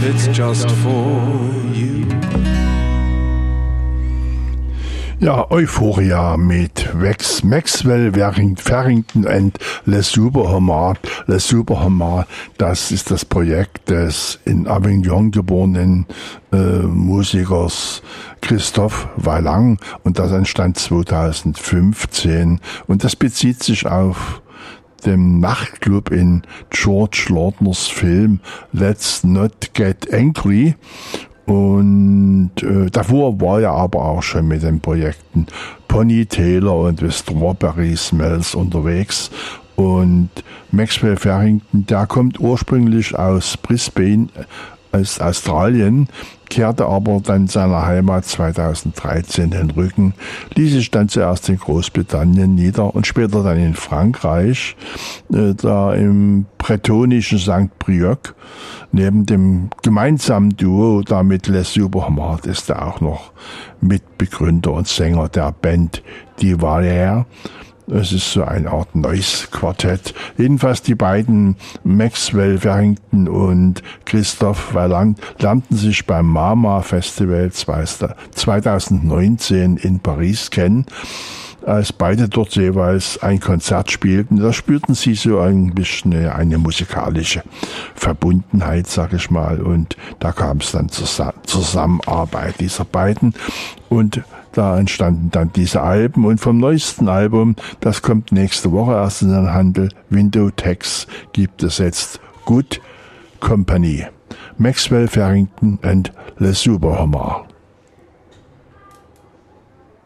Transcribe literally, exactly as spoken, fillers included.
it's just for you. Ja, Euphoria mit Wex, Maxwell Farrington and Les Superhommar. Les Superhommar, das ist das Projekt des in Avignon geborenen äh, Musikers Christophe Vallang und das entstand zweitausendfünfzehn und das bezieht sich auf dem Nachtclub in George Lautners Film Let's Not Get Angry. Und äh, davor war er aber auch schon mit den Projekten Pony Taylor und The Strawberry Smells unterwegs. Und Maxwell Farrington, der kommt ursprünglich aus Brisbane, aus Australien, kehrte aber dann seiner Heimat zweitausenddreizehn den Rücken, ließ sich dann zuerst in Großbritannien nieder und später dann in Frankreich, äh, da im bretonischen Sankt Brieuc. Neben dem gemeinsamen Duo da mit Les Superhommar ist er auch noch Mitbegründer und Sänger der Band Die Valère. Es ist so eine Art Noise-Quartett. Jedenfalls die beiden, Maxwell Farrington und Christophe Vallang, lernten sich beim Mama Festival zweitausendneunzehn in Paris kennen, als beide dort jeweils ein Konzert spielten. Da spürten sie so ein bisschen eine musikalische Verbundenheit, sag ich mal, und da kam es dann zur Zusammenarbeit dieser beiden und da entstanden dann diese Alben und vom neuesten Album, das kommt nächste Woche erst in den Handel, Window Text, gibt es jetzt Good Company. Maxwell Farrington and Les Superhommar.